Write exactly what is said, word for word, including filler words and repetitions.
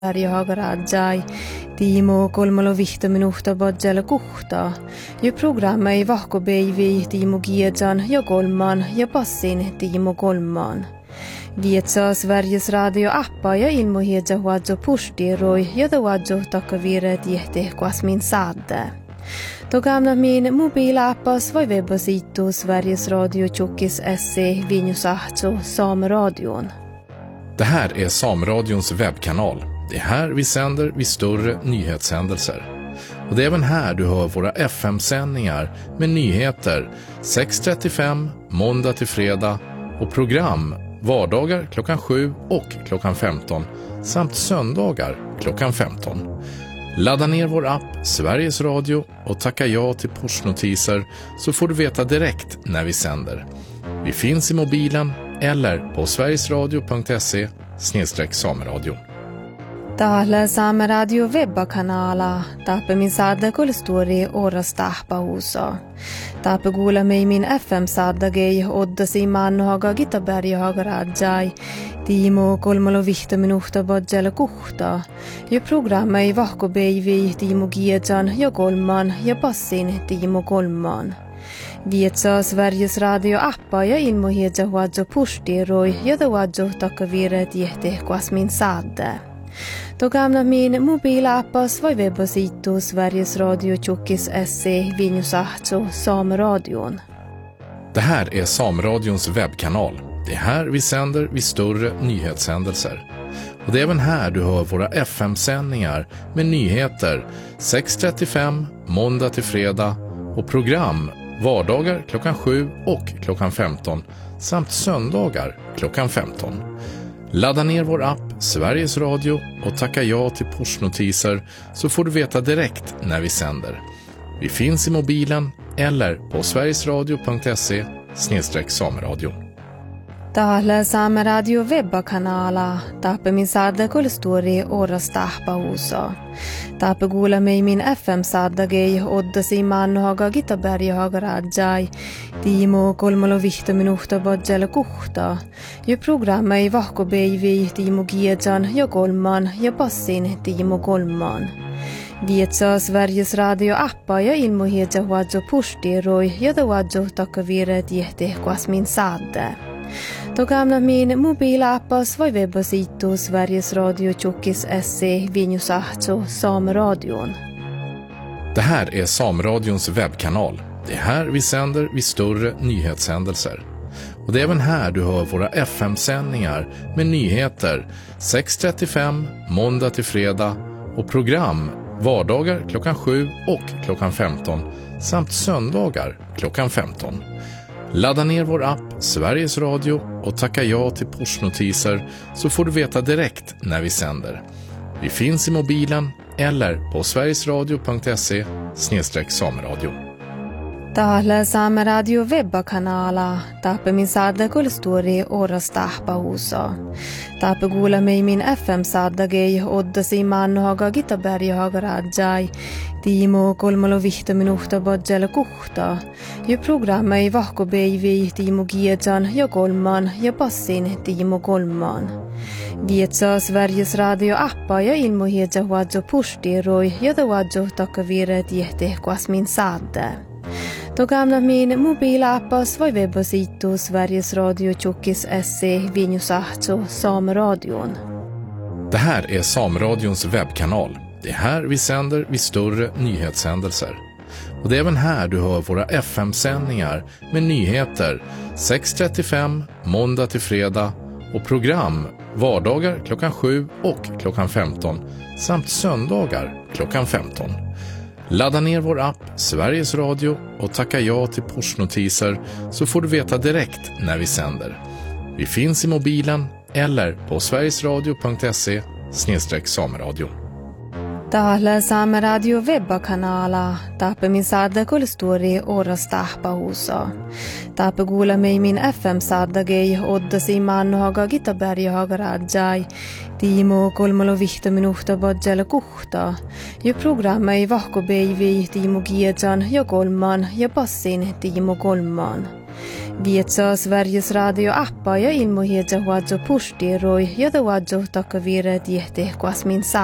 Rajai, Timo kolmalo vihta minuuta badjalla kuhtaa. Ja programma ei vahko beivi Timo Giedjan ja kolman ja passin Timo kolmaan. Vietsaa Sveriges radio-appa ja ilmohiedja huadjo pustiroi ja da huadjo takavire tiehti kuasmin saadde. Då gamla min mobilappas var webbasitu Sveriges Radio Tjockis S C Vinjusahto Sameradion. Det här är Sameradions webbkanal. Det är här vi sänder vid större nyhetshändelser. Och det är även här du hör våra F M-sändningar med nyheter sex trettiofem måndag till fredag och program vardagar klockan sju och klockan femton samt söndagar klockan femton. Ladda ner vår app Sveriges Radio och tacka ja till pushnotiser så får du veta direkt när vi sänder. Vi finns i mobilen eller på sverigesradio punkt se snedstreck sameradio. Täällä Saameradio webbakanala, taappe min saadda kolstori oras tahpa huuso. Taappe kuule mei min F M-saaddagei oddasi mannohaga Gitaberghaga rajai, Timo kolmalo vihta minuuta badjalla kuhtaa. Ja programma ei vahko beivi Timo Giedjan ja kolman ja passin Timo kolmaan. Vietsaa Sveriges radio-appa ja ilmohiedja huadjo pustiroi ja da huadjo takavire tiehti kuasmin saadde. Då gamla min mobilappas var webbasitu Sveriges Radio Tjockis S C Vinjusahto Sameradion. Det här är Sameradions webbkanal. Det är här vi sänder vid större nyhetshändelser. Och det är även här du hör våra F M-sändningar med nyheter sex trettiofem måndag till fredag och program vardagar klockan sju och klockan femton samt söndagar klockan femton. Ladda ner vår app Sveriges Radio och tacka ja till pushnotiser så får du veta direkt när vi sänder. Vi finns i mobilen eller på sverigesradio punkt se snedstreck sameradio. Täällä Saameradio webbakanala, taappe min saadda kolstori oras tahpa huuso. Taappe kuule mei min F M-saaddagei oddasi mannohaga Gitaberghaga rajai, Timo kolmalo vihta minuuta badjalla kuhtaa. Ja programma ei vahko beivi Timo Giedjan ja kolman ja passin Timo kolmaan. Vietsaa Sveriges radio-appa ja ilmohiedja huadjo pustiroi ja da huadjo takavire tiehti kuasmin saadde. Då gamla min mobilappas var webbasitu Sveriges Radio Tjockis S C Vinjusahto Sameradion. Det här är Sameradions webbkanal. Det är här vi sänder vid större nyhetshändelser. Och det är även här du hör våra F M-sändningar med nyheter sex trettiofem måndag till fredag och program vardagar klockan sju och klockan femton samt söndagar klockan femton. Ladda ner vår app Sveriges Radio och tacka ja till pushnotiser så får du veta direkt när vi sänder. Vi finns i mobilen eller på sverigesradio punkt se snedstreck sameradio. Täällä Saameradio webbakanala, taappe min saadda kolstori oras tahpa huuso. Taappe kuule mei min F M-saaddagei oddasi mannohaga Gitaberghaga rajai, Timo kolmalo vihta minuuta badjalla kuhtaa. Ja programma ei vahko beivi Timo Giedjan ja kolman ja passin Timo kolmaan. Vietsaa Sveriges radio-appa ja ilmohiedja huadjo pustiroi ja da huadjo takavire tiehti kuasmin saadde. Då gamla min mobilappas var webbasitu Sveriges Radio Tjockis S C Vinjusahto Sameradion. Det här är Sameradions webbkanal. Det är här vi sänder vid större nyhetshändelser. Och det är även här du hör våra F M-sändningar med nyheter sex trettiofem måndag till fredag och program vardagar klockan sju och klockan femton samt söndagar klockan femton. Ladda ner vår app Sveriges Radio och tacka ja till pushnotiser så får du veta direkt när vi sänder. Vi finns i mobilen eller på sverigesradio punkt se snedstreck sameradio. Täällä Saameradio webbakanala, taappe min saadda kolstori oras tahpa huuso. Taappe kuule mei min F M-saaddagei oddasi mannohaga Gitaberghaga rajai, Timo kolmalo vihta minuuta badjalla kuhtaa. Ja programma ei vahko beivi Timo Giedjan ja kolman ja passin Timo kolmaan. Vietsa Sveriges radio appa ja ilmohieja huadjo pushti roi ja da huadjo takavire diehte kuas min sa.